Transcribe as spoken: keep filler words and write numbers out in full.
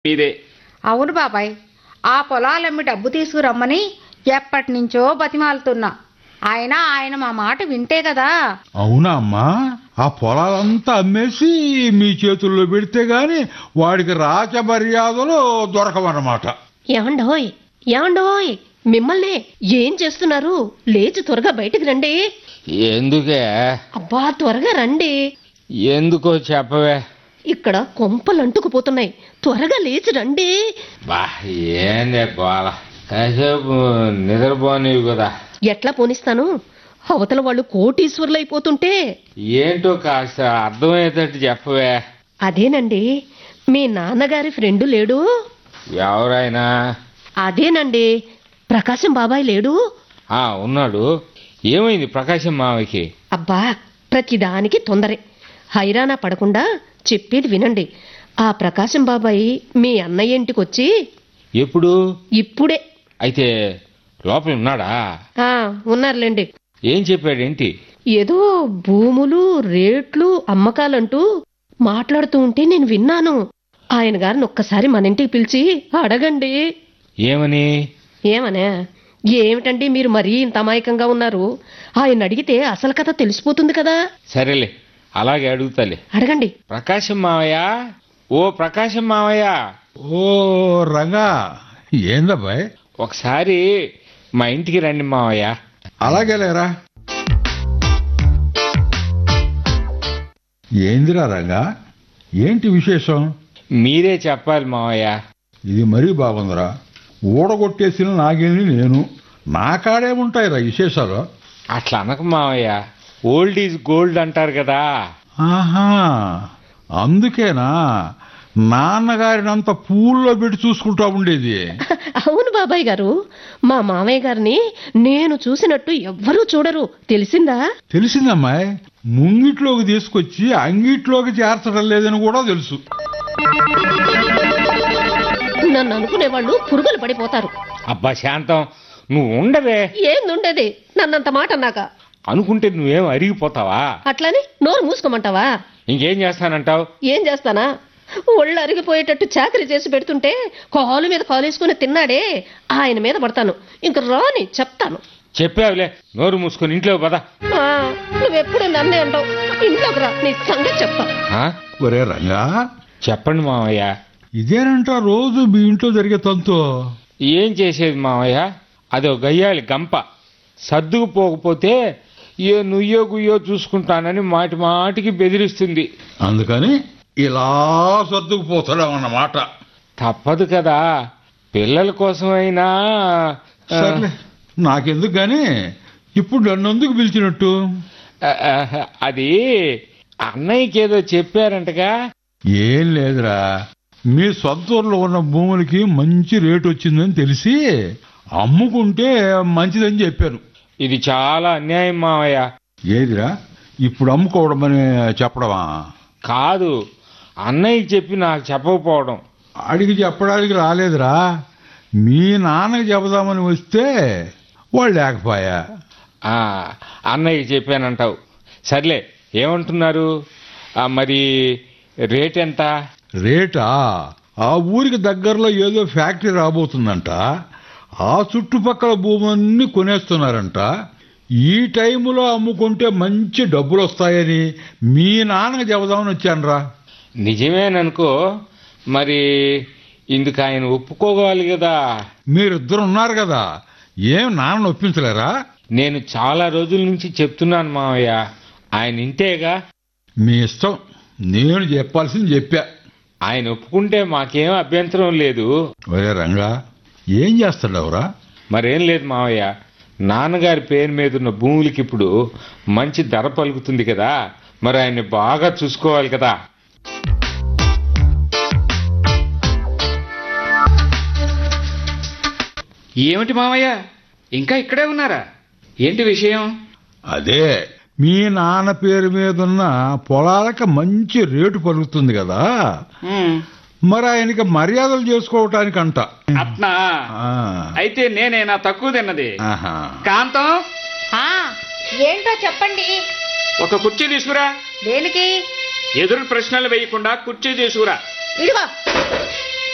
మీదే. అవును బాబాయ్, ఆ పొలాలమ్మి డబ్బు తీసుకురమ్మని ఎప్పటి నుంచో బతిమాలుతున్నా. ఆయన ఆయన మా మాట వింటే కదా. అవునా అమ్మా? ఆ పొలాలంతా అమ్మేసి మీ చేతుల్లో పెడితే గాని వాడికి రాచ మర్యాదలు దొరకవన్నమాట. ఏమండోయ్ ఏమండోయ్, మిమ్మల్ని ఏం చేస్తున్నారు? లేచి త్వరగా బయటికి రండి. ఎందుకే? అబ్బా త్వరగా రండి. ఎందుకో చెప్పవే. ఇక్కడ కొంపలు అంటుకుపోతున్నాయి, త్వరగా లేచి రండి. బా ఏందే గోల, కాసేపు నిద్రపోనివి కదా. ఎట్లా పోనిస్తాను? అవతల వాళ్ళు కోటీశ్వర్లు అయిపోతుంటే. ఏంటో కాస్త అర్థమయ్యేటట్టు చెప్పవే. అదేనండి, మీ నాన్నగారి ఫ్రెండు లేడు? ఎవరైనా? అదేనండి, ప్రకాశం బాబాయ్ లేడు? ఆ ఉన్నాడు. ఏమైంది ప్రకాశం మావకి? అబ్బా ప్రతిదానికి తొందరే, హైరానా పడకుండా చెప్పేది వినండి. ఆ ప్రకాశం బాబాయ్ మీ అన్నయ్య ఇంటికొచ్చి. ఎప్పుడు? ఇప్పుడే. అయితే లోపల ఉన్నాడా? ఆ ఉన్నారులేండి. ఏం చెప్పాడేంటి? ఏదో భూములు రేట్లు అమ్మకాలంటూ మాట్లాడుతూ ఉంటే నేను విన్నాను. ఆయన గారిని ఒక్కసారి మన ఇంటికి పిలిచి అడగండి. ఏమని? ఏమనే? ఏమిటండి మీరు మరీ ఇంత అమాయకంగా ఉన్నారు? ఆయన అడిగితే అసలు కథ తెలిసిపోతుంది కదా. సరేలే, అలాగే అడుగుతాలే. అడగండి. ప్రకాశం మావయ్య, ఓ ప్రకాశం మావయ్య. ఓ రంగా, ఏందబ్బాయ్? ఒకసారి మా ఇంటికి రండి మావయ్య. అలాగే లేరా. ఏందిరా రంగా, ఏంటి విశేషం? మీరే చెప్పాలి మావయ్య. ఇది మరీ బాగుందిరా. ఊడగొట్టేసిన నాగేని నేను, నా కాడేముంటాయిరా విశేషాలు? అట్లా అనక మావయ్య, ఓల్డ్ ఈజ్ గోల్డ్ అంటారు కదా. ఆహా, అందుకేనా నాన్నగారినంత పూల్లో పెట్టి చూసుకుంటా ఉండేది? అవును బాబాయ్ గారు, మా మామయ్య గారిని నేను చూసినట్టు ఎవ్వరూ చూడరు, తెలిసిందా? తెలిసిందమ్మాయి. ముంగిట్లోకి తీసుకొచ్చి అంగిట్లోకి చేర్చడం లేదని కూడా తెలుసు. నన్ను అనుకునేవాళ్ళు పురుగులు పడిపోతారు. అబ్బా శాంతం, నువ్వు ఉండవే. ఏందుండేది నన్నంత మాట అన్నాక? అనుకుంటే నువ్వేం అరిగిపోతావా? అట్లని నోరు మూసుకోమంటావా? ఇంకేం చేస్తానంటావు? ఏం చేస్తానా? ఒళ్ళు అరిగిపోయేటట్టు చాకరీ చేసి పెడుతుంటే కాలు మీద కాలేసుకుని తిన్నాడే, ఆయన మీద పడతాను. ఇంక రాని చెప్తాను. చెప్పావులే, నోరు మూసుకొని ఇంట్లో పద. ఆ, నువ్వెప్పుడు నన్నే అంటావు. ఇంట్లోకి రా, నీ సంగతి చెప్తా. ఆ? ఒరే రంగా, చెప్పండి మావయ్య. ఇదేనంట రోజు మీ ఇంట్లో జరిగే తంతు? ఏం చేసేది మావయ్య, అదో గయ్యాలి గంప. సర్దుకుపోకపోతే ఏ నుయ్యో గుయ్యో చూసుకుంటానని మాటి మాటికి బెదిరిస్తుంది. అందుకని ఇలా సర్దుకుపోతాడన్నమాట. తప్పదు కదా, పిల్లల కోసమైనా. సర్లే, నాకెందుకు గాని ఇప్పుడు నన్నెందుకు పిలిచినట్టు? ఆ, ఆ, అది అన్నయ్యకి ఏదో చెప్పారంటగా. ఏం లేదురా, మీ సొంత ఊర్లో ఉన్న భూములకి మంచి రేటు వచ్చిందని తెలిసి అమ్ముకుంటే మంచిదని చెప్పాను. ఇది చాలా అన్యాయం మావయ్య. ఏదిరా, ఇప్పుడు అమ్ముకోవడం అని చెప్పడమా? కాదు, అన్నయ్యకి చెప్పి నాకు చెప్పకపోవడం. అడిగి చెప్పడానికి రాలేదురా, మీ నాన్నకి చెబుదామని వస్తే వాళ్ళు లేకపోయా. ఆ, అన్నయ్యకి చెప్పానంటావు. సర్లే, ఏమంటున్నారు? ఆ, మరి రేట్ ఎంత? రేటా? ఆ ఊరికి దగ్గరలో ఏదో ఫ్యాక్టరీ రాబోతుందంట. ఆ చుట్టుపక్కల భూములన్నీ కొనేస్తున్నారంట. ఈ టైములో అమ్ముకుంటే మంచి డబ్బులు వస్తాయని మీ నాన్నకి చెబుదామని వచ్చానురా. నిజమేననుకో, మరి ఇందుకు ఆయన ఒప్పుకోవాలి కదా. మీరిద్దరు ఉన్నారు కదా, ఏం నాన్న ఒప్పించలేరా? నేను చాలా రోజుల నుంచి చెప్తున్నాను మావయ్య, ఆయన ఇంటేగా. మీ ఇష్టం, నేను చెప్పాల్సింది చెప్పా. ఆయన ఒప్పుకుంటే మాకేం అభ్యంతరం లేదు. ఒరే రంగా, ఏం చేస్తాడవరా? మరేం లేదు మావయ్య, నాన్నగారి పేరు మీద ఉన్న భూములకి ఇప్పుడు మంచి ధర పలుకుతుంది కదా, మరి ఆయన్ని బాగా చూసుకోవాలి కదా. ఏమిటి మావయ్య, ఇంకా ఇక్కడే ఉన్నారా? ఏంటి విషయం? అదే, మీ నాన్న పేరు మీదున్న పొలాలకు మంచి రేటు పలుకుతుంది కదా, మరి ఆయనకి మర్యాదలు చేసుకోవటానికంట. అట్నా? ఆ. అయితే నేనేనా తక్కువ తిన్నది? ఆహా. కాంతం, ఆ ఏంటో చెప్పండి. ఒక కుర్చీ తీసుకురా. దేనికి? ఎదురు ప్రశ్నలు వేయకుండా కుర్చీ తీసుకురా. ఇదిగో